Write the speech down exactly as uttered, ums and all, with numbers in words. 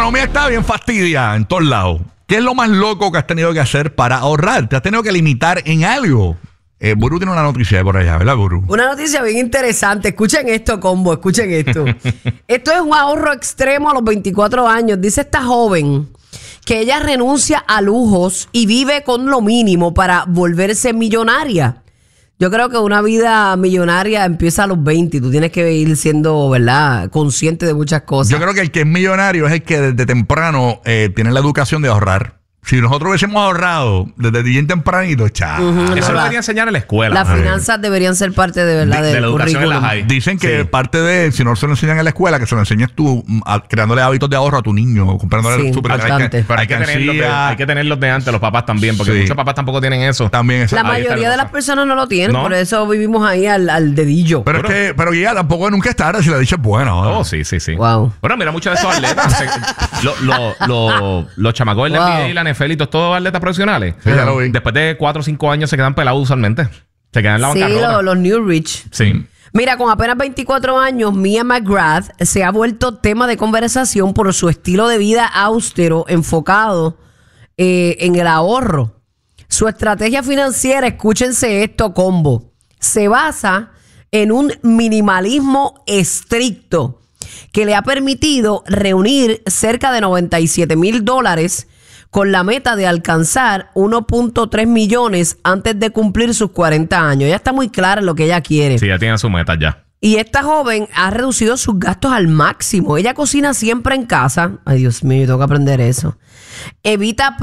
economía está bien fastidiada en todos lados. ¿Qué es lo más loco que has tenido que hacer para ahorrar? ¿Te has tenido que limitar en algo? Eh, Buru tiene una noticia por allá, ¿verdad, Buru? Una noticia bien interesante. Escuchen esto, combo, escuchen esto. Esto es un ahorro extremo a los veinticuatro años. Dice esta joven que ella renuncia a lujos y vive con lo mínimo para volverse millonaria. Yo creo que una vida millonaria empieza a los veinte. Tú tienes que ir siendo, ¿verdad?, consciente de muchas cosas. Yo creo que el que es millonario es el que desde temprano eh, tiene la educación de ahorrar. Si nosotros hubiésemos ahorrado desde bien tempranito, chao. Uh-huh, Eso lo debería enseñar en la escuela. Las finanzas deberían ser parte de verdad de, del de la educación en la currículum. high. Dicen que Sí. parte de, si no se lo enseñan en la escuela, que se lo enseñes tú a, creándole hábitos de ahorro a tu niño, comprándole Sí, super bastante. Pero hay que, tenerlos de, hay que tenerlos de antes, los papás también, porque Sí. muchos papás tampoco tienen eso. También es La Ahí está mayoría la de cosa. las personas no lo tienen, ¿No? por eso vivimos ahí al, al dedillo. Pero es que, pero ya tampoco nunca es tarde si la dicha es buena. ¿no? Oh, sí, sí, sí. Wow. Bueno, mira, muchos de esos atletas, se- lo- lo- lo- los chamacos del Wow. N B A y la N F L y todos, todos atletas profesionales, Sí, ya lo vi. después de cuatro o cinco años se quedan pelados usualmente. Se quedan en la Sí, bancarrota. lo- los New Rich. Sí. Mira, con apenas veinticuatro años, Mia McGrath se ha vuelto tema de conversación por su estilo de vida austero enfocado eh, en el ahorro. Su estrategia financiera, escúchense esto, combo, se basa en un minimalismo estricto que le ha permitido reunir cerca de noventa y siete mil dólares con la meta de alcanzar uno punto tres millones antes de cumplir sus cuarenta años. Ella está muy clara en lo que ella quiere. Sí, ya tienen su meta ya. Y esta joven ha reducido sus gastos al máximo. Ella cocina siempre en casa. Ay, Dios mío, tengo que aprender eso. Evita